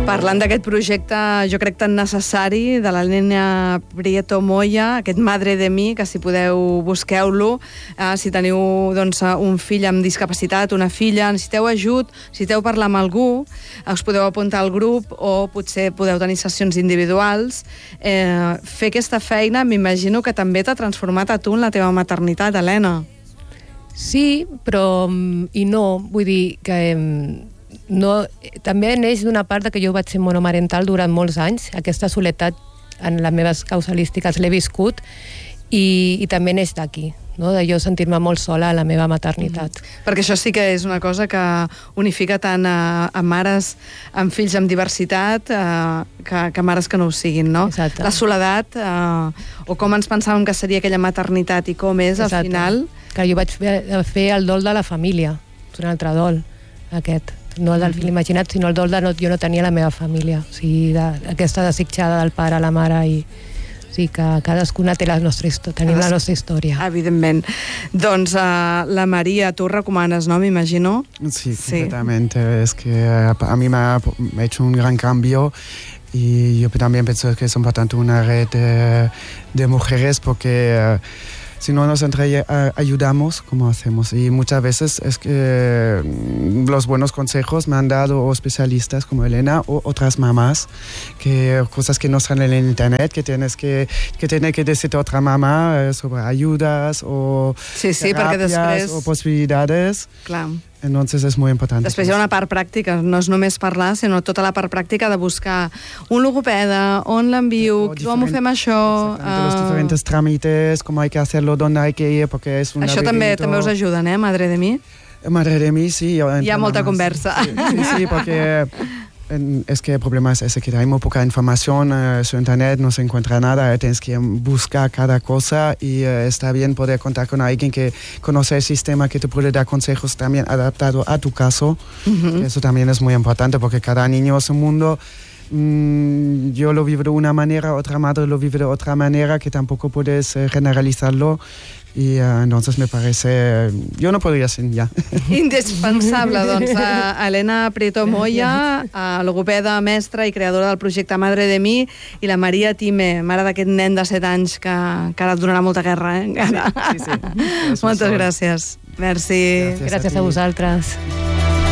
Parlant d'aquest projecte, jo crec tan necessari, de l'Elena Prieto Moya, aquest Madre de Mi, que si podeu busqueu-lo, si teniu un fill amb discapacitat, una filla, necessiteu ajut, necessiteu parlar amb algú, us podeu apuntar al grup o potser podeu tenir sessions individuals. Fer aquesta feina m'imagino que també t'ha transformat a tu en la teva maternitat, Elena. Sí, però i no, vull dir que no, també neix d'una part que jo vaig ser monomarental durant molts anys. Aquesta soledat en les meves causalístiques l'he viscut i també neix d'aquí, no? De jo sentir-me molt sola a la meva maternitat. Perquè això sí que és una cosa que unifica tant a mares amb fills amb diversitat que mares que no ho siguin, no? Exacte. La soledat, o com ens pensàvem que seria aquella maternitat i com és, al final... Que jo vaig fer el dol de la família, un altre dol, aquest. No el del fill imaginat, sinó el dol de jo no tenia la meva família. O sigui, aquesta desitjada del pare, la mare, i sí que cadascuna té tenim la nostra història. Evidentment. Doncs la Maria, tu recomanes, ¿no? M'imagino. Sí, completamente. Es que a mí me ha hecho un gran cambio y yo también pienso que es importante una red de mujeres porque... si no nos ayudamos, ¿cómo hacemos? Y muchas veces es que los buenos consejos me han dado especialistas como Elena o otras mamás, que cosas que no salen en internet, que tiene que decirte otra mamá sobre ayudas o terapias o posibilidades. Clar. Entonces es muy importante. Després hi ha una part pràctica, no és només parlar, sinó tota la part pràctica de buscar un logopeda, on l'envio, com ho fem això... Los diferentes trámites, cómo hay que hacerlo, dónde hay que ir, porque es un Això també us ajuden, Madre de Mi? Madre de Mi, sí. Hi ha molta conversa. Sí, porque... Es que el problema es ese, que hay muy poca información en internet, no se encuentra nada, tienes que buscar cada cosa y está bien poder contar con alguien que conoce el sistema, que te puede dar consejos también adaptados a tu caso. Eso también es muy importante porque cada niño es un mundo. Yo lo vivo de una manera, otra madre lo vive de otra manera, que tampoco puedes generalizarlo. I entonces me parece... Jo no podria ser ja. Indispensable, doncs, Elena Prieto Moya, logopeda, mestra i creadora del projecte Madre de Mi, i la Maria Time, mare d'aquest nen de 7 anys que ara et donarà molta guerra, encara. Sí. Moltes gràcies. Merci. Gràcies a vosaltres.